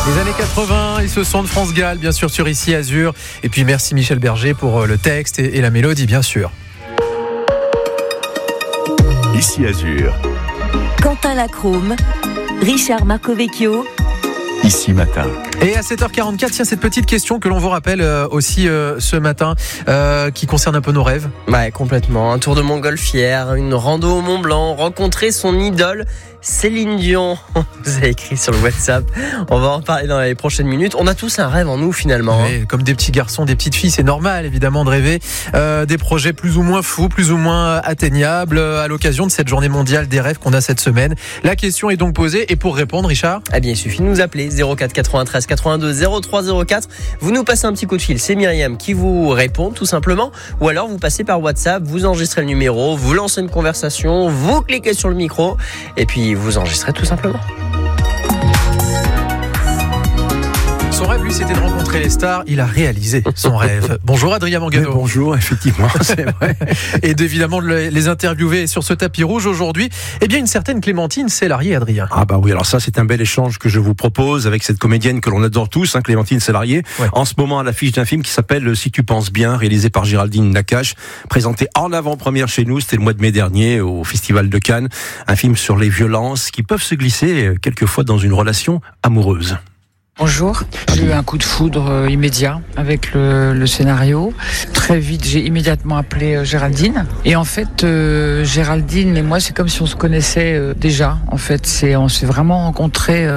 Les années 80, et ce son de France Gall, bien sûr, sur Ici Azur. Et puis merci Michel Berger pour le texte et la mélodie, bien sûr. Ici Azur. Quentin Lacrome, Richard Marcovecchio. Ici Matin. Et à 7h44, tiens, cette petite question que l'on vous rappelle aussi ce matin, qui concerne un peu nos rêves. Ouais, complètement. Un tour de montgolfière, une rando au Mont Blanc, rencontrer son idole, Céline Dion. Vous avez écrit sur le WhatsApp. On va en parler dans les prochaines minutes. On a tous un rêve en nous, finalement. Oui, comme des petits garçons, des petites filles, c'est normal, évidemment, de rêver des projets plus ou moins fous, plus ou moins atteignables, à l'occasion de cette journée mondiale des rêves qu'on a cette semaine. La question est donc posée. Et pour répondre, Richard ? Eh bien, il suffit de nous appeler 04 93 82 03 04. Vous nous passez un petit coup de fil. C'est Myriam qui vous répond, tout simplement. Ou alors, vous passez par WhatsApp, vous enregistrez le numéro, vous lancez une conversation, vous cliquez sur le micro, et puis vous enregistrez tout simplement. Son rêve, lui, c'était de rencontrer les stars. Il a réalisé son rêve. Bonjour Adrien Mangano. Bonjour, effectivement, c'est vrai. Et d'évidemment de les interviewer sur ce tapis rouge aujourd'hui. Eh bien, une certaine Clémentine Célarié, Adrien. Ah bah oui, alors ça, c'est un bel échange que je vous propose avec cette comédienne que l'on adore tous, Clémentine Célarié. Ouais. En ce moment, à l'affiche d'un film qui s'appelle Si tu penses bien, réalisé par Géraldine Nakache, présenté en avant-première chez nous, c'était le mois de mai dernier au Festival de Cannes. Un film sur les violences qui peuvent se glisser quelquefois dans une relation amoureuse. Bonjour, j'ai eu un coup de foudre immédiat avec le scénario. Très vite, j'ai immédiatement appelé Géraldine. Et en fait, Géraldine et moi, c'est comme si on se connaissait déjà. En fait, on s'est vraiment rencontrés.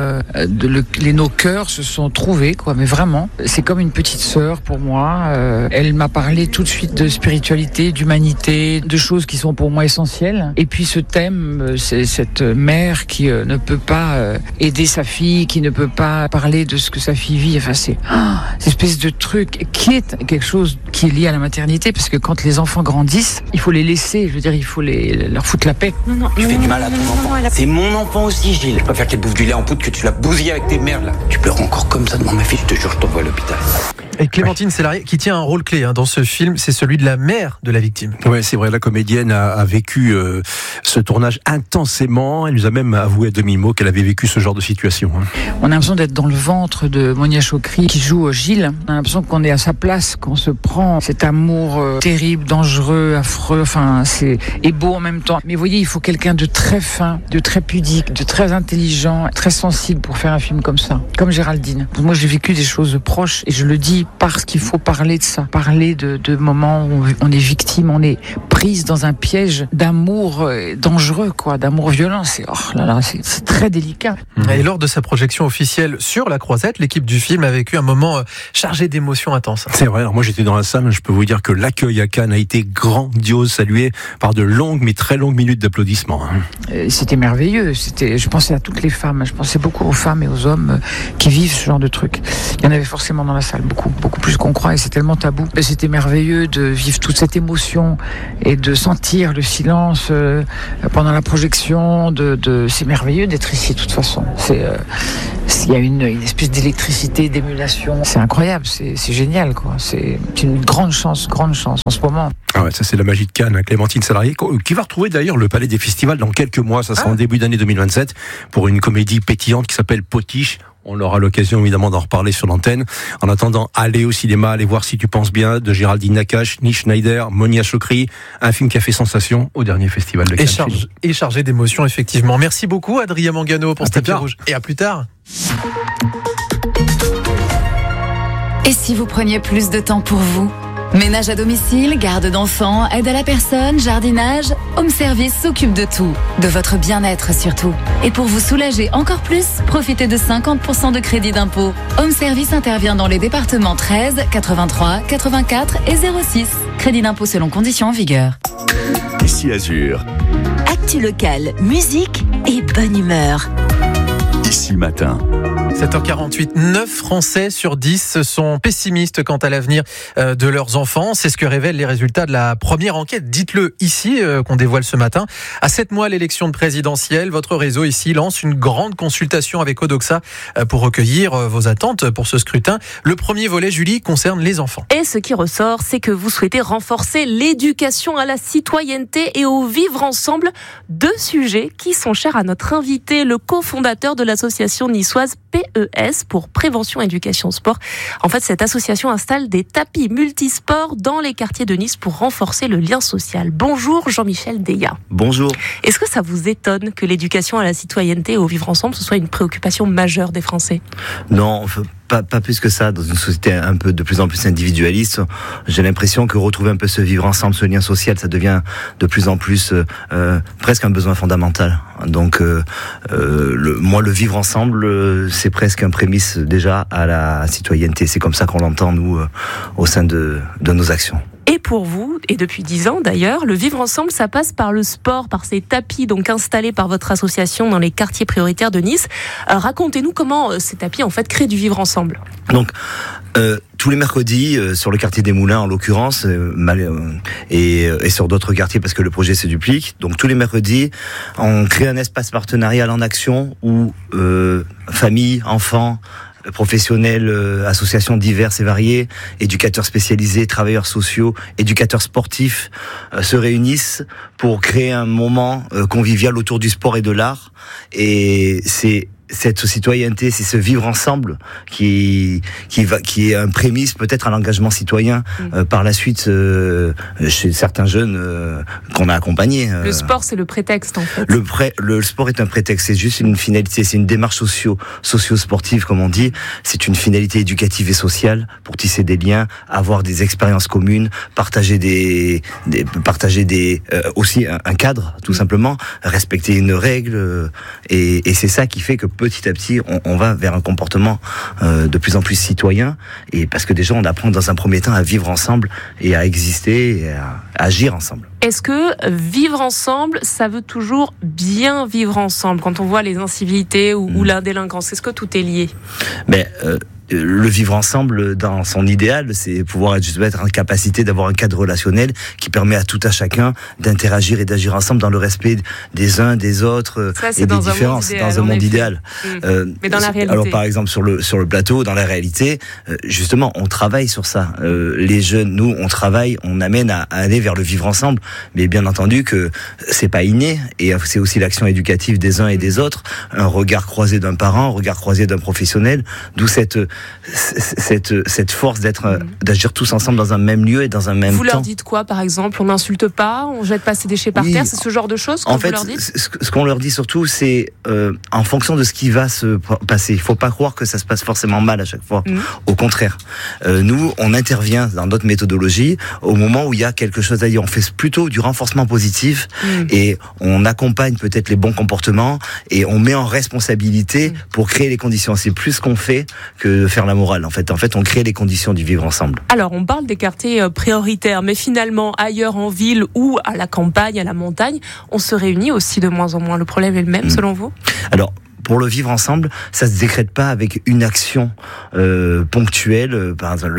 Nos cœurs se sont trouvés, quoi. Mais vraiment, c'est comme une petite sœur pour moi. Elle m'a parlé tout de suite de spiritualité, d'humanité, de choses qui sont pour moi essentielles. Et puis ce thème, c'est cette mère qui ne peut pas aider sa fille, qui ne peut pas parler de ce que sa fille vit. Enfin, c'est cette espèce de truc qui est quelque chose qui est lié à la maternité, parce que quand les enfants grandissent, il faut les laisser, je veux dire, il faut leur foutre la paix. Non, tu fais du mal à ton enfant. C'est mon enfant aussi, Gilles. Je préfère qu'elle bouffe du lait en poudre que tu l'as bousillé avec tes merdes, là. Tu pleures encore comme ça devant ma fille, je te jure, je t'envoie à l'hôpital. Et Clémentine Célarié, qui tient un rôle clé dans ce film, c'est celui de la mère de la victime. Ouais, c'est vrai, la comédienne a vécu ce tournage intensément. Elle nous a même avoué à demi-mot qu'elle avait vécu ce genre de situation. On a l'impression d'être dans le ventre de Monia Chokri qui joue Gilles. On a l'impression qu'on est à sa place, qu'on se prend cet amour terrible, dangereux, affreux, enfin, et beau en même temps. Mais vous voyez, il faut quelqu'un de très fin, de très pudique, de très intelligent, très sensible pour faire un film comme ça, comme Géraldine. Moi, j'ai vécu des choses proches et je le dis parce qu'il faut parler de ça, parler de moments où on est victime, on est prise dans un piège d'amour dangereux, quoi, d'amour violent. C'est très délicat. Et lors de sa projection officielle sur La Croisette, l'équipe du film a vécu un moment chargé d'émotions intenses. C'est vrai, alors moi j'étais dans la salle, je peux vous dire que l'accueil à Cannes a été grandiose, salué par de longues mais très longues minutes d'applaudissements. C'était merveilleux, je pensais à toutes les femmes, je pensais beaucoup aux femmes et aux hommes qui vivent ce genre de truc. Il y en avait forcément dans la salle, beaucoup plus qu'on croit, et c'est tellement tabou. Et c'était merveilleux de vivre toute cette émotion et de sentir le silence pendant la projection. C'est merveilleux d'être ici de toute façon. Il y a une espèce d'électricité, d'émulation. C'est incroyable, c'est génial, quoi. C'est une grande chance en ce moment. Ah ouais, ça c'est la magie de Cannes, Clémentine Célarié, qui va retrouver d'ailleurs le Palais des Festivals dans quelques mois. Ça sera en début d'année 2027 pour une comédie pétillante qui s'appelle Potiche. On aura l'occasion évidemment d'en reparler sur l'antenne. En attendant, allez au cinéma, allez voir Si tu penses bien, de Géraldine Nakache, Nish Schneider, Monia Chokri, un film qui a fait sensation au dernier festival de Cannes. Et chargé d'émotions, effectivement. Merci beaucoup Adrien Mangano pour ce tapis rouge. Et à plus tard. Et si vous preniez plus de temps pour vous ? Ménage à domicile, garde d'enfants, aide à la personne, jardinage, Home Service s'occupe de tout, de votre bien-être surtout. Et pour vous soulager encore plus, profitez de 50% de crédit d'impôt. Home Service intervient dans les départements 13, 83, 84 et 06. Crédit d'impôt selon conditions en vigueur. Ici Azur. Actu locale, musique et bonne humeur. Ici Matin. 7h48, 9 Français sur 10 sont pessimistes quant à l'avenir de leurs enfants. C'est ce que révèlent les résultats de la première enquête. Dites-le ici, qu'on dévoile ce matin. À 7 mois l'élection présidentielle, votre réseau ici lance une grande consultation avec Odoxa pour recueillir vos attentes pour ce scrutin. Le premier volet, Julie, concerne les enfants. Et ce qui ressort, c'est que vous souhaitez renforcer l'éducation à la citoyenneté et au vivre ensemble. 2 sujets qui sont chers à notre invité, le cofondateur de l'association niçoise PES pour Prévention, Éducation, Sport. En fait, cette association installe des tapis multisports dans les quartiers de Nice pour renforcer le lien social. Bonjour Jean-Michel Deya. Bonjour. Est-ce que ça vous étonne que l'éducation à la citoyenneté et au vivre ensemble, ce soit une préoccupation majeure des Français ? Non, pas plus que ça. Dans une société un peu de plus en plus individualiste, j'ai l'impression que retrouver un peu ce vivre ensemble, ce lien social, ça devient de plus en plus presque un besoin fondamental. Donc moi, le vivre ensemble, c'est presque un prémisse déjà à la citoyenneté. C'est comme ça qu'on l'entend, nous, au sein de nos actions. Et pour vous, et depuis 10 ans d'ailleurs, le vivre ensemble, ça passe par le sport, par ces tapis donc installés par votre association dans les quartiers prioritaires de Nice. Racontez-nous comment ces tapis en fait créent du vivre ensemble. Donc tous les mercredis sur le quartier des Moulins en l'occurrence et sur d'autres quartiers parce que le projet se duplique. Donc tous les mercredis, on crée un espace partenarial en action où familles, enfants, professionnels, associations diverses et variées, éducateurs spécialisés, travailleurs sociaux, éducateurs sportifs se réunissent pour créer un moment convivial autour du sport et de l'art. Et c'est cette citoyenneté, c'est ce vivre ensemble qui est un prémisse peut-être à l'engagement citoyen par la suite chez certains jeunes qu'on a accompagnés. Le sport, c'est le prétexte en fait. Le sport est un prétexte, c'est juste une finalité, c'est une démarche socio-sportive comme on dit. C'est une finalité éducative et sociale pour tisser des liens, avoir des expériences communes, partager aussi un cadre tout simplement, respecter une règle et c'est ça qui fait que petit à petit, on va vers un comportement de plus en plus citoyen, et parce que déjà, on apprend dans un premier temps à vivre ensemble et à exister et à agir ensemble. Est-ce que vivre ensemble, ça veut toujours bien vivre ensemble quand on voit les incivilités ou la délinquance? Est-ce que tout est lié? Le vivre ensemble, dans son idéal, c'est pouvoir être en capacité d'avoir un cadre relationnel qui permet à tout à chacun d'interagir et d'agir ensemble dans le respect des uns, des autres et des différences, dans un monde idéal. Mais dans la réalité. Alors par exemple sur le plateau, dans la réalité, justement, on travaille sur ça. Les jeunes, nous, on travaille, on amène à aller vers le vivre ensemble, mais bien entendu que c'est pas inné, et c'est aussi l'action éducative des uns et des autres, un regard croisé d'un parent, un regard croisé d'un professionnel, d'où cette force d'agir tous ensemble dans un même lieu et dans un même temps. Vous leur dites quoi, par exemple? On n'insulte pas, on jette pas ses déchets par terre, c'est ce genre de choses que vous leur dites? Ce qu'on leur dit surtout, c'est en fonction de ce qui va se passer. Il faut pas croire que ça se passe forcément mal à chaque fois. Au contraire, nous, on intervient dans notre méthodologie au moment où il y a quelque chose à dire. On fait plutôt du renforcement positif et on accompagne peut-être les bons comportements et on met en responsabilité pour créer les conditions. C'est plus ce qu'on fait que faire la morale. En fait, on crée les conditions du vivre ensemble. Alors, on parle des quartiers prioritaires, mais finalement, ailleurs en ville ou à la campagne, à la montagne, on se réunit aussi de moins en moins. Le problème est le même, selon vous? Alors, pour le vivre ensemble, ça se décrète pas avec une action ponctuelle, par exemple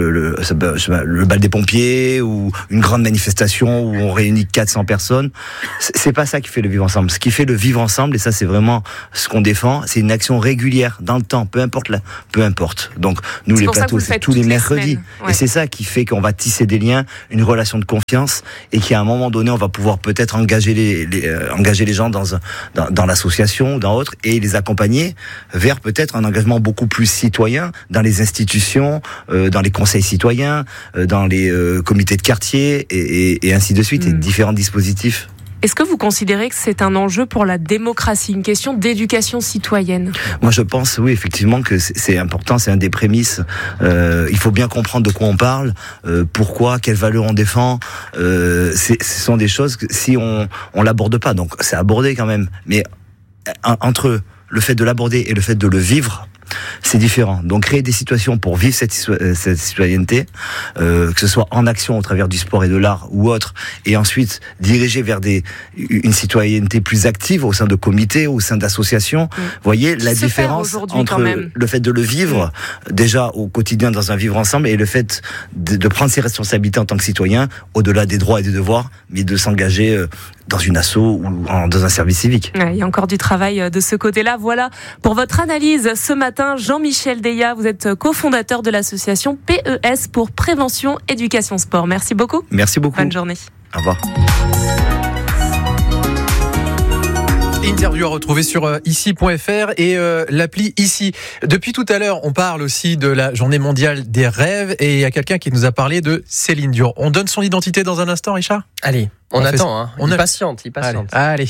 le bal des pompiers ou une grande manifestation où on réunit 400 personnes. C'est pas ça qui fait le vivre ensemble. Ce qui fait le vivre ensemble, et ça c'est vraiment ce qu'on défend, c'est une action régulière dans le temps, peu importe. Donc nous les plateaux, c'est tous les mercredis, et c'est ça qui fait qu'on va tisser des liens, une relation de confiance, et qu'à un moment donné, on va pouvoir peut-être engager les gens dans l'association ou dans autre, et les accompagner vers peut-être un engagement beaucoup plus citoyen dans les institutions, dans les conseils citoyens, dans les comités de quartier et ainsi de suite, et différents dispositifs. Est-ce que vous considérez que c'est un enjeu pour la démocratie, une question d'éducation citoyenne? Moi, je pense, oui, effectivement, que c'est important, c'est un des prémices. Il faut bien comprendre de quoi on parle, pourquoi, quelles valeurs on défend. Ce sont des choses que si on l'aborde pas, donc c'est abordé quand même, mais entre le fait de l'aborder et le fait de le vivre, c'est différent. Donc créer des situations pour vivre cette citoyenneté, que ce soit en action au travers du sport et de l'art ou autre, et ensuite diriger vers une citoyenneté plus active au sein de comités, au sein d'associations. Vous voyez la différence entre le fait de le vivre déjà au quotidien dans un vivre ensemble et le fait de prendre ses responsabilités en tant que citoyen, au-delà des droits et des devoirs, mais de s'engager dans une asso ou dans un service civique. Il y a encore du travail de ce côté-là. Voilà pour votre analyse ce matin. Jean-Michel Deya, vous êtes cofondateur de l'association PES pour Prévention, Éducation, Sport. Merci beaucoup. Merci beaucoup. Bonne journée. Au revoir. Interview à retrouver sur ici.fr et l'appli Ici. Depuis tout à l'heure, on parle aussi de la journée mondiale des rêves et il y a quelqu'un qui nous a parlé de Céline Dion. On donne son identité dans un instant, Richard ? Allez, on attend. Hein. Il patiente. Allez.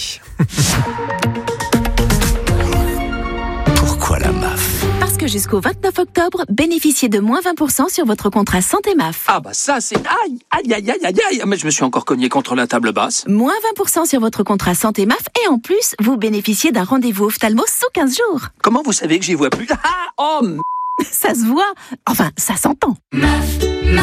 Pourquoi la MAF ? Parce que jusqu'au 29 octobre, bénéficiez de moins 20% sur votre contrat santé MAF. Ah bah ça c'est... Aïe, mais je me suis encore cogné contre la table basse. Moins 20% sur votre contrat santé MAF et en plus, vous bénéficiez d'un rendez-vous ophtalmo sous 15 jours. Comment vous savez que j'y vois plus ? Ça se voit, enfin ça s'entend. MAF,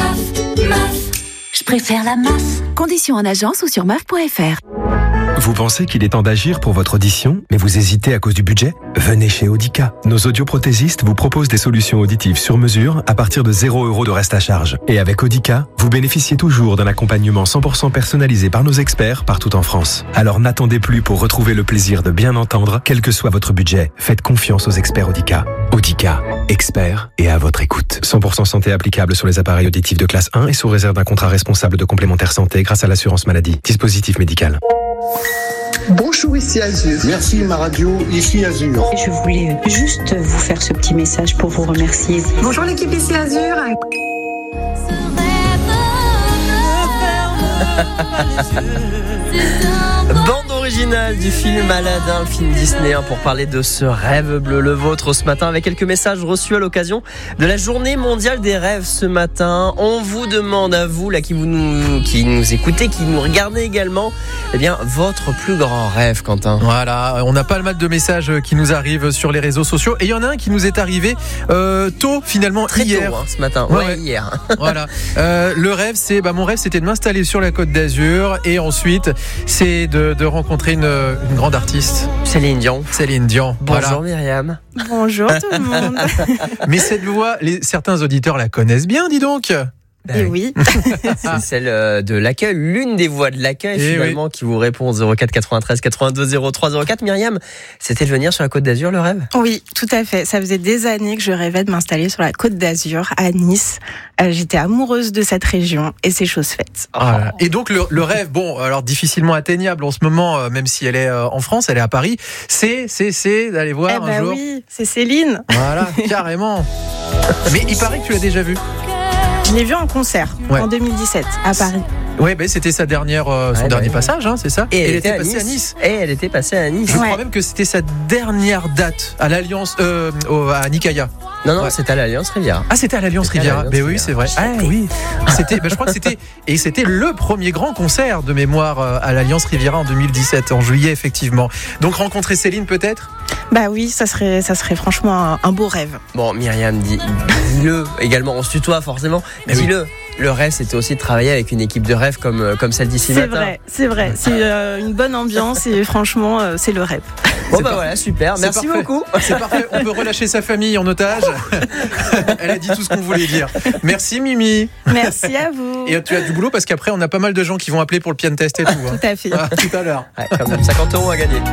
je préfère la MAF. Conditions en agence ou sur maf.fr. Vous pensez qu'il est temps d'agir pour votre audition, mais vous hésitez à cause du budget ? Venez chez Audica. Nos audioprothésistes vous proposent des solutions auditives sur mesure à partir de 0 € de reste à charge. Et avec Audica, vous bénéficiez toujours d'un accompagnement 100% personnalisé par nos experts partout en France. Alors n'attendez plus pour retrouver le plaisir de bien entendre, quel que soit votre budget. Faites confiance aux experts Audica. Audica, experts et à votre écoute. 100% santé applicable sur les appareils auditifs de classe 1 et sous réserve d'un contrat responsable de complémentaire santé grâce à l'assurance maladie. Dispositif médical. Bonjour, ici Azur. Merci ma radio, ici Azur. Je voulais juste vous faire ce petit message pour vous remercier. Bonjour l'équipe ici Azur. Bande originale du film Aladdin, le film Disney, pour parler de ce rêve bleu, le vôtre, ce matin, avec quelques messages reçus à l'occasion de la journée mondiale des rêves ce matin. On vous demande à vous, là, qui nous écoutez, qui nous regardez également, eh bien, votre plus grand rêve, Quentin. Voilà, on a pas mal de messages qui nous arrivent sur les réseaux sociaux et il y en a un qui nous est arrivé tôt, finalement, très hier. Tôt, ce matin. Ouais, hier. Voilà. Le rêve, mon rêve, c'était de m'installer sur la Côte d'Azur et ensuite, c'est de rencontrer une grande artiste. Céline Dion. Bonjour voilà. Myriam. Bonjour tout le monde. Mais cette voix, certains auditeurs la connaissent bien, dis donc. Et oui. C'est celle de l'accueil, l'une des voix de l'accueil finalement qui vous répond 04 93 82 03 04. Myriam, c'était de venir sur la Côte d'Azur le rêve ? Oui, tout à fait. Ça faisait des années que je rêvais de m'installer sur la Côte d'Azur à Nice. J'étais amoureuse de cette région et c'est chose faite. Voilà. Et donc le rêve, bon, alors difficilement atteignable en ce moment, même si elle est en France, elle est à Paris, c'est d'aller voir un jour. Oui, c'est Céline. Voilà, carrément. Mais il paraît que tu l'as déjà vue. Je l'ai vu en concert en 2017 à Paris. Ouais, c'était sa dernière, son dernier passage, hein, c'est ça. Et elle était passée à Nice. Et elle était passée à Nice. Je crois même que c'était sa dernière date à l'Alliance, à Nicaïa. Non, c'était à l'Alliance Riviera. Ah, c'était à l'Alliance Riviera. Ben oui, c'est vrai. Ah oui. Je crois que c'était le premier grand concert de mémoire à l'Alliance Riviera en 2017, en juillet effectivement. Donc rencontrer Céline peut-être ? Bah oui, ça serait franchement un beau rêve. Bon, Myriam, dis-le également. On se tutoie forcément. Mais dis-le. Le rêve, c'était aussi de travailler avec une équipe de rêve comme celle d'ici matin. C'est vrai. C'est une bonne ambiance et franchement, c'est le rêve. Bon voilà, super. Merci beaucoup. C'est parfait. On peut relâcher sa famille en otage. Elle a dit tout ce qu'on voulait dire. Merci Mimi. Merci à vous. Et tu as du boulot parce qu'après, on a pas mal de gens qui vont appeler pour le pian test et tout. Tout à fait. Tout à l'heure. Quand même, 50 € à gagner.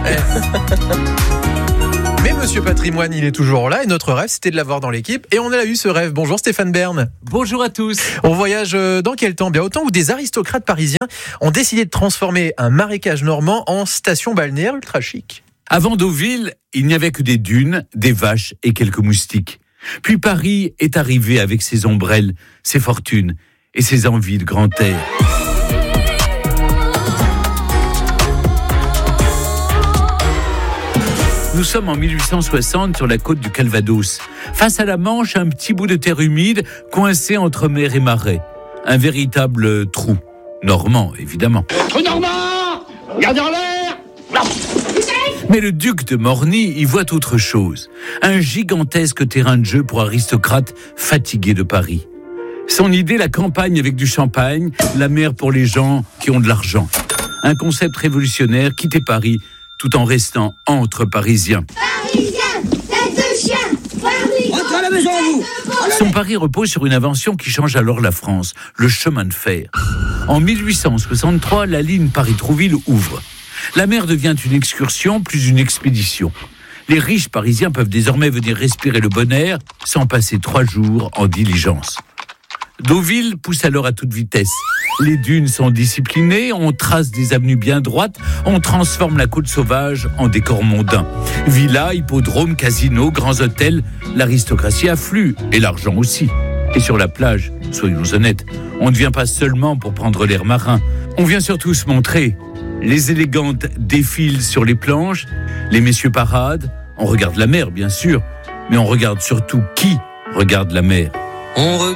Mais Monsieur Patrimoine, il est toujours là et notre rêve, c'était de l'avoir dans l'équipe. Et on a eu ce rêve. Bonjour Stéphane Bern. Bonjour à tous. On voyage dans quel temps ? Bien au temps où des aristocrates parisiens ont décidé de transformer un marécage normand en station balnéaire ultra chic. Avant Deauville, il n'y avait que des dunes, des vaches et quelques moustiques. Puis Paris est arrivé avec ses ombrelles, ses fortunes et ses envies de grand air. Nous sommes en 1860 sur la côte du Calvados. Face à la Manche, un petit bout de terre humide coincé entre mer et marais. Un véritable trou. Normand, évidemment. Trou normand ! Regardez en l'air ! Mais le duc de Morny y voit autre chose. Un gigantesque terrain de jeu pour aristocrates fatigués de Paris. Son idée, la campagne avec du champagne, la mer pour les gens qui ont de l'argent. Un concept révolutionnaire, quitter Paris tout en restant entre Parisiens. Parisiens, tête de chien, Paris. Rentrez à la maison, vous. Son pari repose sur une invention qui change alors la France, le chemin de fer. En 1863, la ligne Paris-Trouville ouvre. La mer devient une excursion plus une expédition. Les riches parisiens peuvent désormais venir respirer le bon air sans passer 3 jours en diligence. Deauville pousse alors à toute vitesse. Les dunes sont disciplinées, on trace des avenues bien droites, on transforme la côte sauvage en décor mondain. Villas, hippodromes, casinos, grands hôtels, l'aristocratie afflue, et l'argent aussi. Et sur la plage, soyons honnêtes, on ne vient pas seulement pour prendre l'air marin, on vient surtout se montrer. Les élégantes défilent sur les planches, les messieurs paradent, on regarde la mer bien sûr, mais on regarde surtout qui regarde la mer.